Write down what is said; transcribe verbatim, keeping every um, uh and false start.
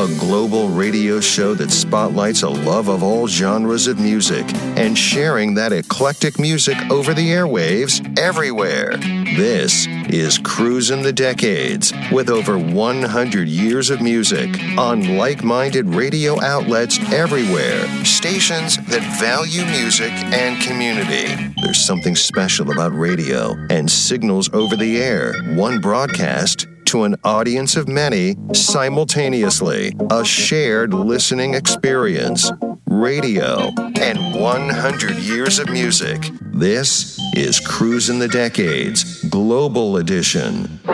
a global radio show that spotlights a love of all genres of music and sharing that eclectic music over the airwaves everywhere. This is Cruisin' the Decades, with over one hundred years of music on like-minded radio outlets everywhere, stations that value music and community. There's something special about radio and signals over the air, one broadcast to an audience of many simultaneously, a shared listening experience. Radio and one hundred years of music. This is Cruisin' the Decades, Global Edition.